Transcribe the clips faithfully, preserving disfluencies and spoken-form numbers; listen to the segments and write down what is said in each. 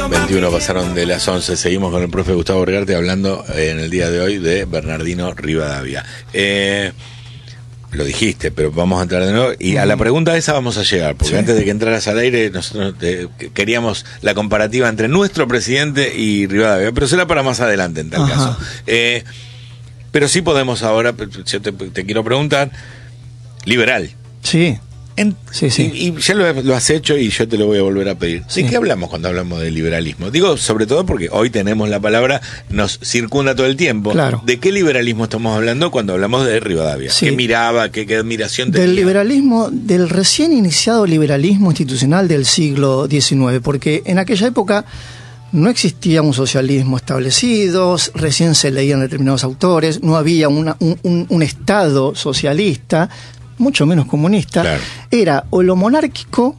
veintiuno pasaron de las once. Seguimos con el profe Gustavo Bergarte hablando eh, en el día de hoy de Bernardino Rivadavia. Eh, lo dijiste, pero vamos a entrar de nuevo. Y a la pregunta esa vamos a llegar, porque sí, antes de que entraras al aire, nosotros te, queríamos la comparativa entre nuestro presidente y Rivadavia, pero será para más adelante en tal Ajá. caso. Eh, pero sí podemos ahora, yo te, te quiero preguntar, liberal. Sí. En, sí, sí. Y, y ya lo, lo has hecho y yo te lo voy a volver a pedir. Sí. ¿De qué hablamos cuando hablamos de liberalismo? Digo, sobre todo porque hoy tenemos la palabra, nos circunda todo el tiempo. Claro. ¿De qué liberalismo estamos hablando cuando hablamos de Rivadavia? Sí. ¿Qué miraba? ¿Qué, qué admiración tenía? Del liberalismo, del recién iniciado liberalismo institucional del siglo diecinueve, porque en aquella época no existía un socialismo establecido, recién se leían determinados autores, no había una, un, un, un Estado socialista, mucho menos comunista, claro. Era o lo monárquico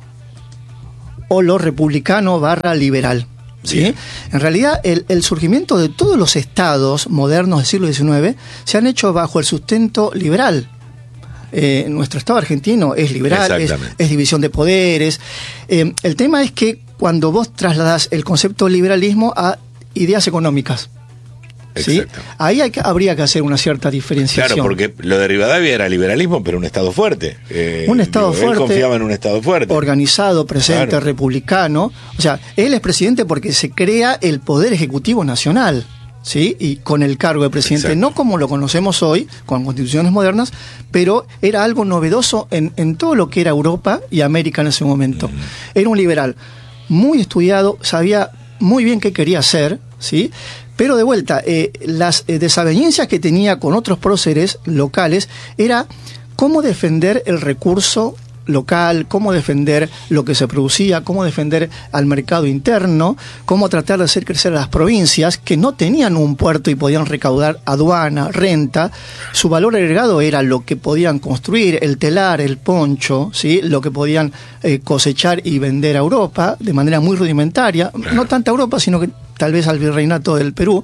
o lo republicano barra liberal. ¿Sí? En realidad, el, el surgimiento de todos los estados modernos del siglo diecinueve se han hecho bajo el sustento liberal. Eh, nuestro estado argentino es liberal, es, es división de poderes. Eh, el tema es que cuando vos trasladás el concepto de liberalismo a ideas económicas, ¿sí? Ahí hay que, habría que hacer una cierta diferenciación. Claro, porque lo de Rivadavia era liberalismo, pero un Estado fuerte. Eh, un Estado digo, fuerte. Él confiaba en un Estado fuerte. Organizado, presente, claro. Republicano. O sea, él es presidente porque se crea el Poder Ejecutivo Nacional, ¿sí? Y con el cargo de presidente, exacto, no como lo conocemos hoy, con constituciones modernas, pero era algo novedoso en, en todo lo que era Europa y América en ese momento. Mm. Era un liberal muy estudiado, sabía muy bien qué quería hacer, ¿sí? Pero de vuelta, eh, las eh, desavenencias que tenía con otros próceres locales era cómo defender el recurso local, cómo defender lo que se producía, cómo defender al mercado interno, cómo tratar de hacer crecer a las provincias que no tenían un puerto y podían recaudar aduana, renta. Su valor agregado era lo que podían construir, el telar, el poncho, ¿sí? Lo que podían eh, cosechar y vender a Europa de manera muy rudimentaria, no tanta Europa, sino que tal vez al virreinato del Perú.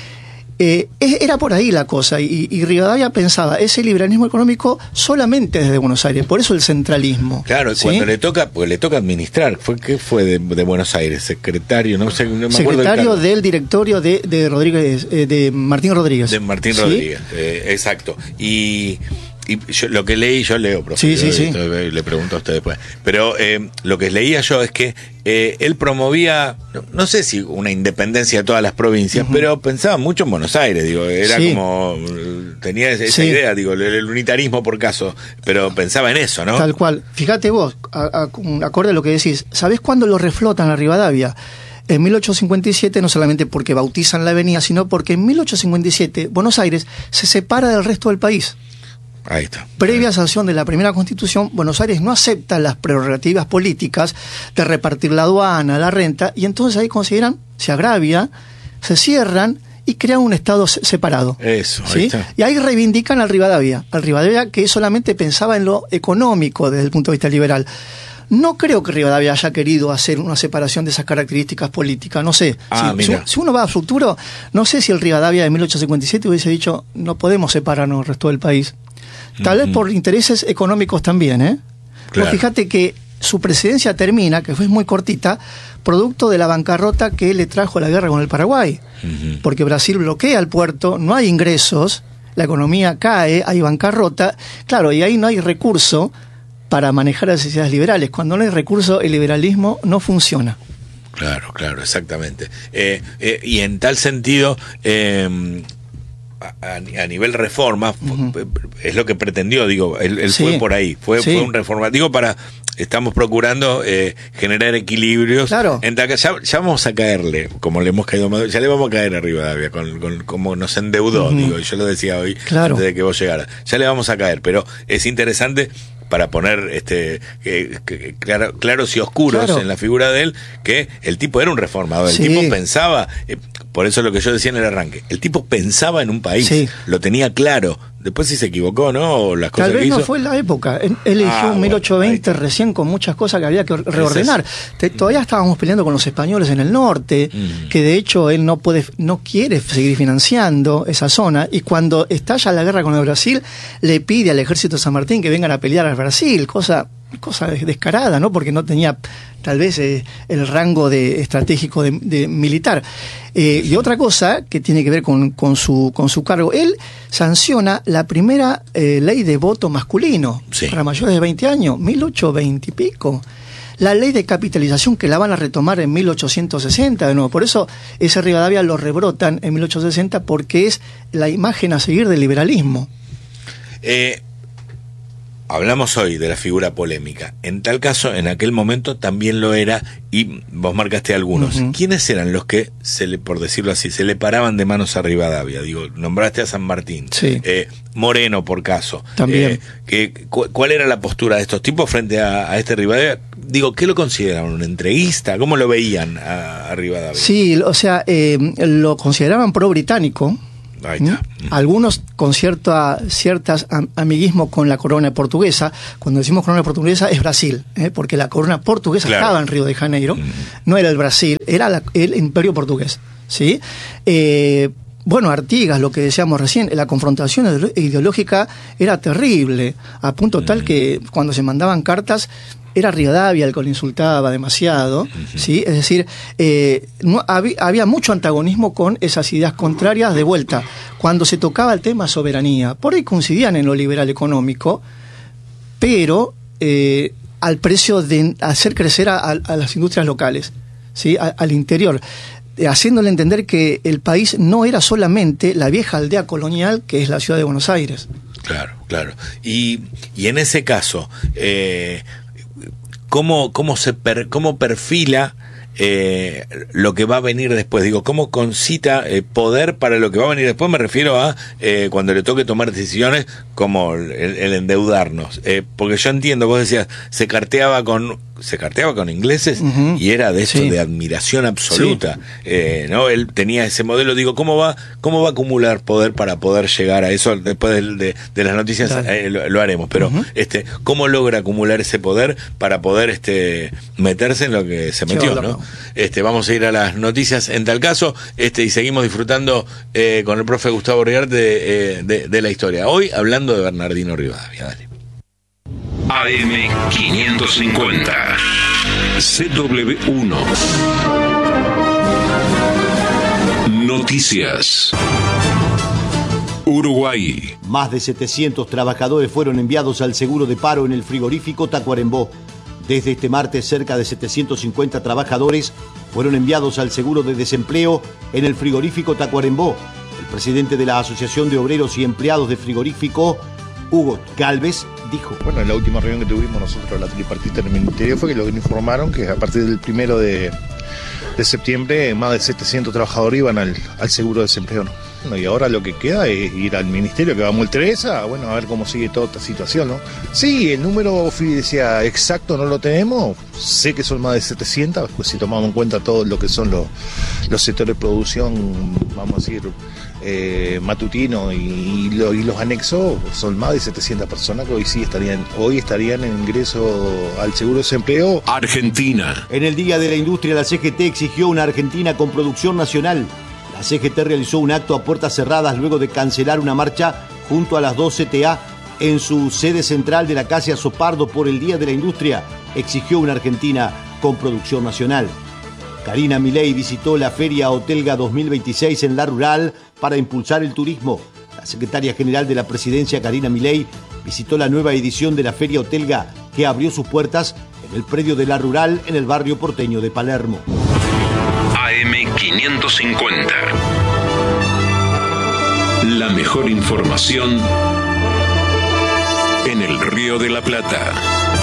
Eh, era por ahí la cosa, y, y Rivadavia pensaba ese liberalismo económico solamente desde Buenos Aires, por eso el centralismo. Claro, ¿sí? Cuando le toca, pues le toca administrar, ¿fue qué fue de, de Buenos Aires? Secretario, no sé, no me secretario acuerdo del, del directorio de, de Rodríguez, eh, de Martín Rodríguez. De Martín ¿sí? Rodríguez, eh, exacto. Y Y yo, lo que leí, yo leo, profe, sí, sí, yo, sí. Esto, le pregunto a usted después. Pero eh, lo que leía yo es que eh, él promovía, no, no sé si una independencia de todas las provincias, uh-huh, pero pensaba mucho en Buenos Aires, digo, era sí, como, tenía esa sí, idea, digo, el, el unitarismo por caso, pero pensaba en eso, ¿no? Tal cual. Fíjate vos, a, a, acorde a lo que decís, ¿sabés cuándo lo reflotan a Rivadavia? En mil ochocientos cincuenta y siete, no solamente porque bautizan la avenida, sino porque en mil ochocientos cincuenta y siete Buenos Aires se separa del resto del país. Ahí está. Previa sanción de la primera Constitución, Buenos Aires no acepta las prerrogativas políticas de repartir la aduana, la renta, y entonces ahí consideran, se agravia, se cierran y crean un Estado separado. Eso, ¿sí? Ahí está. Y ahí reivindican al Rivadavia, al Rivadavia que solamente pensaba en lo económico desde el punto de vista liberal. No creo que Rivadavia haya querido hacer una separación de esas características políticas, no sé. Ah, si, si, si uno va a futuro, no sé si el Rivadavia de mil ochocientos cincuenta y siete hubiese dicho, no podemos separarnos del resto del país. Tal vez por intereses económicos también, ¿eh? Claro. Pues fíjate que su presidencia termina, que fue muy cortita, producto de la bancarrota que le trajo la guerra con el Paraguay. Uh-huh. Porque Brasil bloquea el puerto, no hay ingresos, la economía cae, hay bancarrota. Claro, y ahí no hay recurso para manejar las necesidades liberales. Cuando no hay recurso, el liberalismo no funciona. Claro, claro, exactamente. Eh, eh, y en tal sentido... Eh, A, a nivel reforma, uh-huh, es lo que pretendió, digo, él, él sí, fue por ahí, fue, sí, fue un reforma, digo, para, estamos procurando eh, generar equilibrios, claro, en, ya, ya vamos a caerle, como le hemos caído, ya le vamos a caer a Rivadavia, con, con, como nos endeudó, uh-huh, digo, yo lo decía hoy, claro, antes de que vos llegaras, ya le vamos a caer, pero es interesante para poner este eh, que, claro, claros y oscuros, claro, en la figura de él, que el tipo era un reformador, el sí, tipo pensaba, eh, por eso es lo que yo decía en el arranque, el tipo pensaba en un país, sí, lo tenía claro, después si se equivocó, ¿no? O las cosas Tal vez que hizo... no fue la época, él eligió ah, un mil ochocientos veinte bueno, recién con muchas cosas que había que reordenar. Te, todavía estábamos peleando con los españoles en el norte, mm, que de hecho él no puede, no quiere seguir financiando esa zona, y cuando estalla la guerra con el Brasil, le pide al ejército de San Martín que vengan a pelear al Brasil, cosa cosa descarada, ¿no? Porque no tenía tal vez eh, el rango de estratégico de, de militar. Eh, y otra cosa que tiene que ver con, con, su, con su cargo, él sanciona la primera eh, ley de voto masculino sí. para mayores de veinte años, mil ochocientos veinte y pico. La ley de capitalización que la van a retomar en mil ochocientos sesenta de nuevo. Por eso ese Rivadavia lo rebrotan en mil ochocientos sesenta porque es la imagen a seguir del liberalismo. Eh, hablamos hoy de la figura polémica. En tal caso, en aquel momento también lo era, y vos marcaste algunos. Uh-huh. ¿Quiénes eran los que, se le, por decirlo así, se le paraban de manos a Rivadavia? Digo, nombraste a San Martín. Sí. Eh, Moreno, por caso. También. Eh, que, cu- ¿Cuál era la postura de estos tipos frente a, a este Rivadavia? Digo, ¿qué lo consideraban? ¿Un entreguista? ¿Cómo lo veían a, a Rivadavia? Sí, o sea, eh, lo consideraban pro-británico. Ahí está. ¿Mm? Algunos con cierta, ciertas am- amiguismo con la corona portuguesa. Cuando decimos corona portuguesa es Brasil, ¿eh? Porque la corona portuguesa claro. estaba en Río de Janeiro, mm. no era el Brasil, era la, el imperio portugués, ¿sí? Eh, bueno, Artigas, lo que decíamos recién, la confrontación ideológica era terrible, a punto tal que cuando se mandaban cartas era Rivadavia el que lo insultaba demasiado, uh-huh. ¿sí? Es decir, eh, no, había, había mucho antagonismo con esas ideas contrarias de vuelta. Cuando se tocaba el tema soberanía, por ahí coincidían en lo liberal económico, pero eh, al precio de hacer crecer a, a, a las industrias locales, ¿sí? A, al interior, haciéndole entender que el país no era solamente la vieja aldea colonial que es la ciudad de Buenos Aires. Claro, claro. Y, y en ese caso, eh, ¿cómo, cómo, se per, cómo perfila eh, lo que va a venir después? Digo, ¿cómo concita eh, poder para lo que va a venir después? Me refiero a eh, cuando le toque tomar decisiones como el, el endeudarnos. Eh, porque yo entiendo, vos decías, se carteaba con... se carteaba con ingleses uh-huh. y era de eso, sí. de admiración absoluta. Sí. Eh, ¿no? Él tenía ese modelo. Digo, ¿cómo va cómo va a acumular poder para poder llegar a eso? Después de, de, de las noticias eh, lo, lo haremos, pero uh-huh. este ¿cómo logra acumular ese poder para poder este meterse en lo que se metió? ¿no? Este, vamos a ir a las noticias en tal caso este y seguimos disfrutando eh, con el profe Gustavo Rigarte de, eh, de, de la historia. Hoy hablando de Bernardino Rivadavia. Dale. A M quinientos cincuenta C W uno Noticias. Uruguay. Más de setecientos trabajadores fueron enviados al seguro de paro en el frigorífico Tacuarembó. Desde este martes, cerca de setecientos cincuenta trabajadores fueron enviados al seguro de desempleo en el frigorífico Tacuarembó. El presidente de la Asociación de Obreros y Empleados de Frigorífico, Hugo Galvez, dijo: Bueno, en la última reunión que tuvimos nosotros, la tripartita en el Ministerio, fue que lo que nos informaron que a partir del primero de, de septiembre más de setecientos trabajadores iban al, al seguro de desempleo, ¿no? Bueno, y ahora lo que queda es ir al Ministerio, que va muy Teresa, bueno, a ver cómo sigue toda esta situación, ¿no? Sí, el número decía, exacto no lo tenemos, sé que son más de setecientos, pues si tomamos en cuenta todo lo que son los, los sectores de producción, vamos a decir, eh, matutino y, y, lo, y los anexos, son más de setecientas personas que hoy sí estarían, hoy estarían en ingreso al seguro de desempleo. Argentina. En el Día de la Industria, la C G T exigió una Argentina con producción nacional. La C G T realizó un acto a puertas cerradas luego de cancelar una marcha junto a las dos C T A en su sede central de la Casa Sopardo por el Día de la Industria. Exigió una Argentina con producción nacional. Karina Milei visitó la Feria Otelga dos mil veintiséis en La Rural para impulsar el turismo. La secretaria general de la presidencia, Karina Milei, visitó la nueva edición de la Feria Otelga, que abrió sus puertas en el predio de La Rural en el barrio porteño de Palermo. A M quinientos cincuenta. La mejor información en el Río de la Plata.